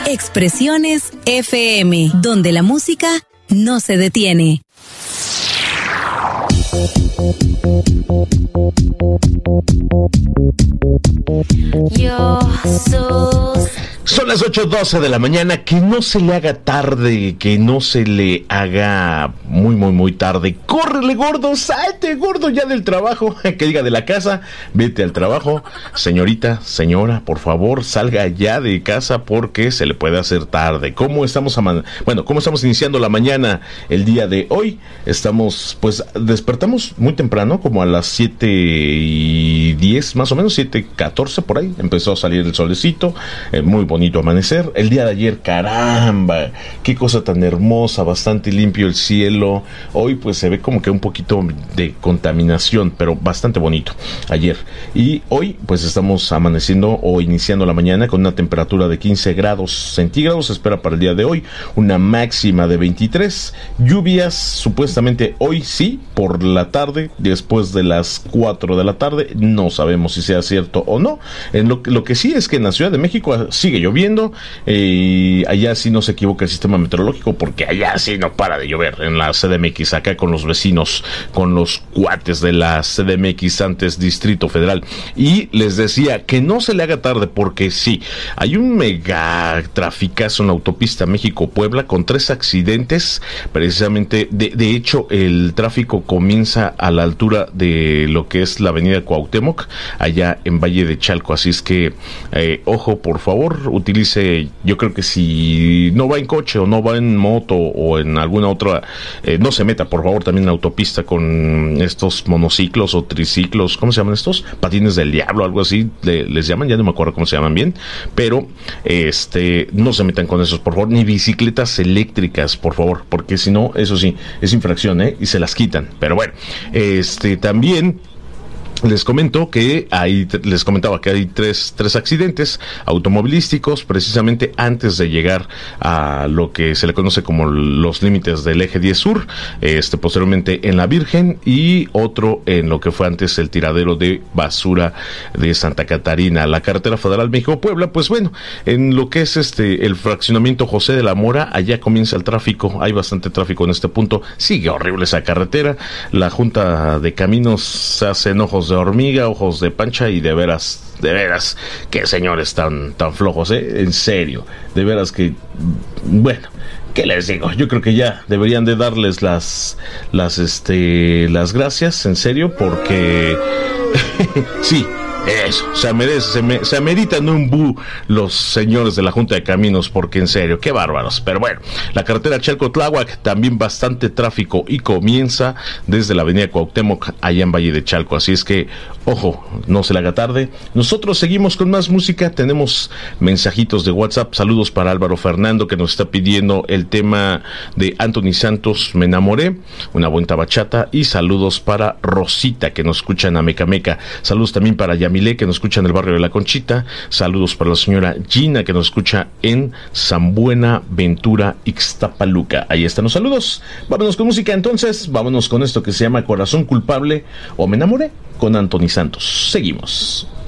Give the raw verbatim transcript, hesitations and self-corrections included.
Expresiones F M, donde la música no se detiene. Yo sos... Son las ocho doce de la mañana, que no se le haga tarde, que no se le haga muy, muy, muy tarde. ¡Córrele, gordo! ¡Salte, gordo, ya del trabajo! Que diga de la casa, vete al trabajo. Señorita, señora, por favor, salga ya de casa porque se le puede hacer tarde. ¿Cómo estamos a man- bueno, cómo estamos iniciando la mañana el día de hoy? Estamos, pues, despertamos muy temprano, como a las siete y diez, más o menos, siete catorce por ahí. Empezó a salir el solecito, eh, muy bonito amanecer. El día de ayer, caramba, qué cosa tan hermosa, bastante limpio el cielo. Hoy pues se ve como que un poquito de contaminación, pero bastante bonito ayer. Y hoy pues estamos amaneciendo o iniciando la mañana con una temperatura de quince grados centígrados. Se espera para el día de hoy una máxima de veintitrés. Lluvias supuestamente hoy sí, por la tarde, después de las cuatro de la tarde. No sabemos si sea cierto o no. En lo, lo que sí es que en la Ciudad de México sigue lloviendo, eh, allá sí no se equivoca el sistema meteorológico, porque allá sí no para de llover en la C D M X, acá con los vecinos, con los cuates de la C D M X, antes Distrito Federal. Y les decía que no se le haga tarde, porque sí, hay un mega traficazo en la autopista México-Puebla con tres accidentes, precisamente, de, de hecho el tráfico comienza a la altura de lo que es la avenida Cuauhtémoc, allá en Valle de Chalco, así es que eh, ojo, por favor, utilice, yo creo que si no va en coche o no va en moto o en alguna otra, eh, no se meta por favor también en la autopista con estos monociclos o triciclos, ¿cómo se llaman estos? Patines del diablo, algo así le, les llaman, ya no me acuerdo cómo se llaman bien, pero este no se metan con esos por favor, ni bicicletas eléctricas por favor, porque si no, eso sí, es infracción, ¿eh? Y se las quitan. Pero bueno, este también les comento que hay, les comentaba que hay tres, tres accidentes automovilísticos precisamente antes de llegar a lo que se le conoce como los límites del eje diez sur, este posteriormente en la Virgen, y otro en lo que fue antes el tiradero de basura de Santa Catarina, la carretera federal México-Puebla. Pues bueno, en lo que es este el fraccionamiento José de la Mora, allá comienza el tráfico, hay bastante tráfico en este punto, sigue horrible esa carretera, la Junta de Caminos se hace enojos de hormiga, ojos de pancha, y de veras, de veras, qué señores tan, tan flojos, ¿eh? En serio, de veras que, bueno, ¿qué les digo? Yo creo que ya deberían de darles las, las, este, las gracias, en serio, porque, sí, eso, se merece, se, me, se ameritan un bu los señores de la Junta de Caminos, porque en serio, qué bárbaros. Pero bueno, la carretera Chalco-Tláhuac, también bastante tráfico, y comienza desde la avenida Cuauhtémoc, allá en Valle de Chalco, así es que, ojo, no se le haga tarde. Nosotros seguimos con más música, tenemos mensajitos de WhatsApp, saludos para Álvaro Fernando, que nos está pidiendo el tema de Anthony Santos, Me Enamoré, una buena bachata, y saludos para Rosita, que nos escucha en Amecameca, saludos también para Yamile, que nos escucha en el barrio de La Conchita, saludos para la señora Gina, que nos escucha en San Buenaventura, Ixtapaluca. Ahí están los saludos. Vámonos con música entonces, vámonos con esto que se llama Corazón Culpable o Me Enamoré, con Anthony Santos. Seguimos.